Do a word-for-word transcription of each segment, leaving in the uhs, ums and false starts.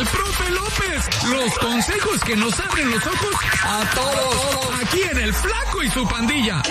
el profe López. Los consejos que nos abren los ojos a todos. Aquí en El Flaco y su pandilla.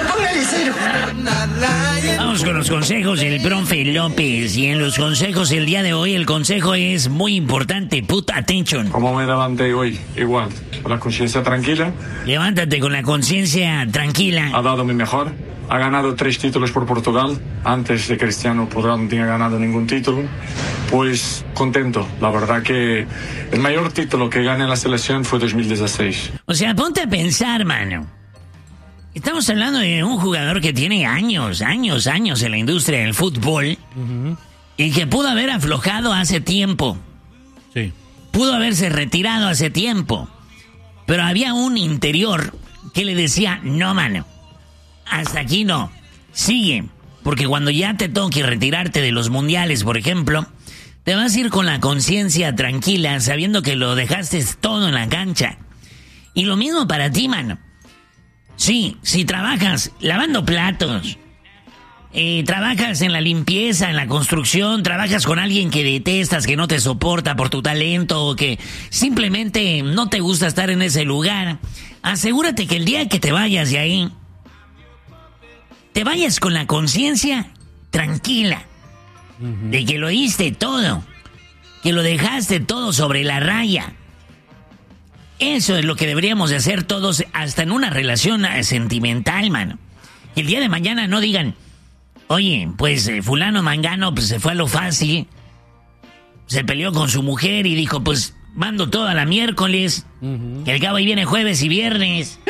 Vamos con los consejos del profe López. Y en los consejos el día de hoy, el consejo es muy importante. Put attention. ¿Cómo me levanté hoy? Igual, con la conciencia tranquila. Levántate con la conciencia tranquila. Ha dado mi mejor. Ha ganado tres títulos por Portugal. Antes de Cristiano Portugal no tenía ganado ningún título. Pues contento. La verdad que el mayor título que gané en la selección fue dos mil dieciséis. O sea, ponte a pensar, mano. Estamos hablando de un jugador que tiene años, años, años en la industria del fútbol. Uh-huh. Y que pudo haber aflojado hace tiempo. Sí. Pudo haberse retirado hace tiempo. Pero había un interior que le decía, no, mano. Hasta aquí no. Sigue. Porque cuando ya te toque retirarte de los mundiales, por ejemplo, te vas a ir con la conciencia tranquila, sabiendo que lo dejaste todo en la cancha. Y lo mismo para ti, mano. Sí, si trabajas lavando platos, eh, trabajas en la limpieza, en la construcción, trabajas con alguien que detestas, que no te soporta por tu talento o que simplemente no te gusta estar en ese lugar, asegúrate que el día que te vayas de ahí, te vayas con la conciencia tranquila, uh-huh, de que lo diste todo, que lo dejaste todo sobre la raya. Eso es lo que deberíamos de hacer todos, hasta en una relación sentimental, mano. Que el día de mañana no digan, oye, pues eh, fulano mangano pues, se fue a lo fácil, se peleó con su mujer y dijo, pues mando todo a la miércoles, uh-huh, que al cabo ahí viene jueves y viernes.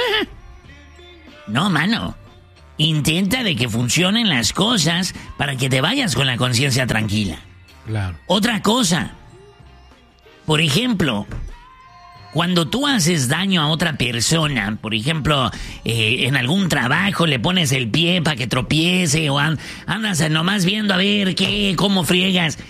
No, mano. Intenta de que funcionen las cosas para que te vayas con la conciencia tranquila. Claro. Otra cosa. Por ejemplo, cuando tú haces daño a otra persona, por ejemplo, eh, en algún trabajo le pones el pie para que tropiece o and- andas nomás viendo a ver qué, cómo friegas.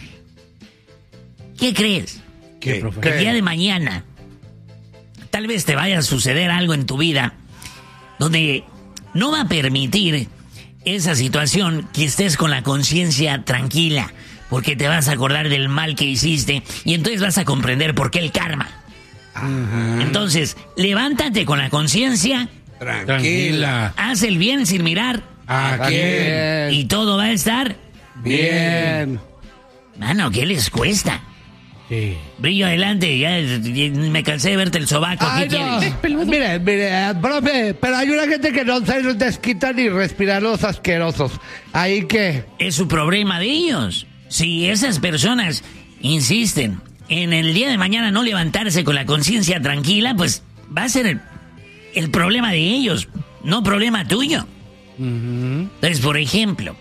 ¿Qué crees? ¿Qué, profe? Que el día de mañana tal vez te vaya a suceder algo en tu vida donde no va a permitir esa situación que estés con la conciencia tranquila, porque te vas a acordar del mal que hiciste y entonces vas a comprender por qué el karma. Ajá. Entonces, levántate con la conciencia tranquila. Haz el bien sin mirar ¿A quién? y todo va a estar bien. Mano, ¿qué les cuesta? Sí. Brillo adelante, ya, ya me cansé de verte el sobaco. Ay, ¿Qué no. quieres? Mire, mire, profe, pero hay una gente que no se desquita ni respirar los asquerosos. Ahí que... Es su problema de ellos. Si esas personas insisten en el día de mañana no levantarse con la conciencia tranquila, pues va a ser el, el problema de ellos, no problema tuyo. Uh-huh. Entonces, por ejemplo,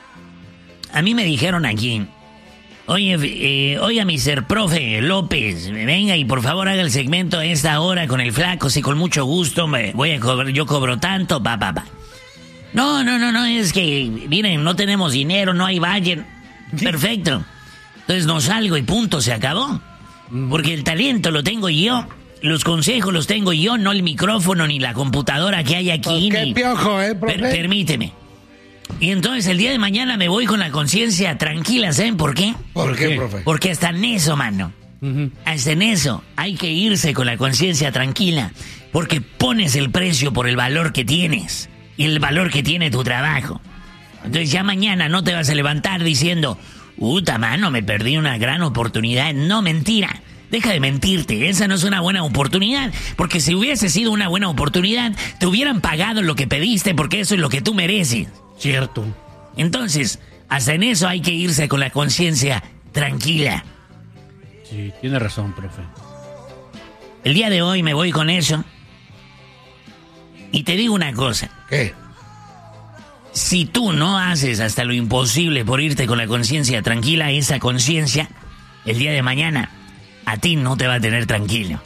a mí me dijeron aquí, oye, eh, oiga, mister Profe López, venga y por favor haga el segmento a esta hora con el Flaco, si con mucho gusto me voy a cobrar, yo cobro tanto, pa, pa, pa. No, no, no, no, es que, miren, no tenemos dinero, no hay budget. Perfecto. Entonces no salgo y punto, se acabó. Porque el talento lo tengo yo, los consejos los tengo yo, no el micrófono ni la computadora que hay aquí. ¿Qué ni... piojo, eh, profe? Per- permíteme. Y entonces el día de mañana me voy con la conciencia tranquila, ¿saben por qué? ¿Por qué, profe? Porque hasta en eso, mano. Uh-huh. Hasta en eso hay que irse con la conciencia tranquila. Porque pones el precio por el valor que tienes y el valor que tiene tu trabajo. Entonces ya mañana no te vas a levantar diciendo, puta, mano, me perdí una gran oportunidad. No, mentira. Deja de mentirte, esa no es una buena oportunidad. Porque si hubiese sido una buena oportunidad, te hubieran pagado lo que pediste porque eso es lo que tú mereces. Cierto. Entonces, hasta en eso hay que irse con la conciencia tranquila. Sí, tiene razón, profe. El día de hoy me voy con eso. Y te digo una cosa. ¿Qué? Si tú no haces hasta lo imposible por irte con la conciencia tranquila, esa conciencia, el día de mañana, a ti no te va a tener tranquilo.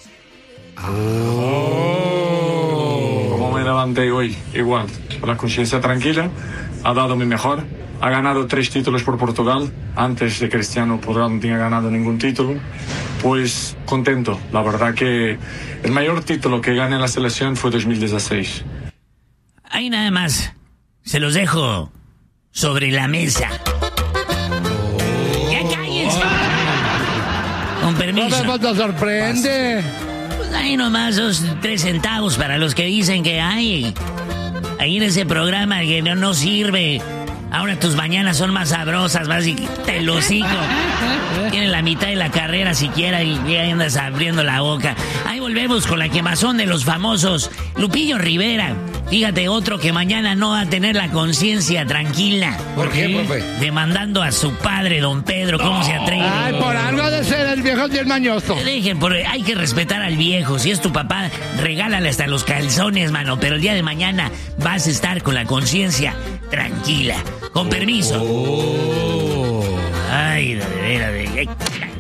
Oh. Como me levanté hoy, igual, con la conciencia tranquila, ha dado mi mejor, ha ganado tres títulos por Portugal, antes de Cristiano Portugal no tenía ganado ningún título, pues contento, la verdad que el mayor título que gané en la selección fue dos mil dieciséis. Ahí nada más, se los dejo sobre la mesa. ¡Ya cállense! Con permiso. Profe, pues nos sorprende. Pues ahí nomás dos, tres centavos para los que dicen que hay. Ahí en ese programa que no, no sirve. Ahora tus mañanas son más sabrosas, más y te lo hocico. Tienen la mitad de la carrera siquiera y ya andas abriendo la boca. Ahí volvemos con la quemazón de los famosos. Lupillo Rivera. Fíjate, otro que mañana no va a tener la conciencia tranquila. ¿Por qué, profe? Demandando a su padre, don Pedro. ¿Cómo se atreve? Ay, por algo de ser el viejo bien mañoso. Dejen, por, hay que respetar al viejo. Si es tu papá, regálale hasta los calzones, mano. Pero el día de mañana vas a estar con la conciencia tranquila. Con permiso. Oh. Ay, de veras. de- ay.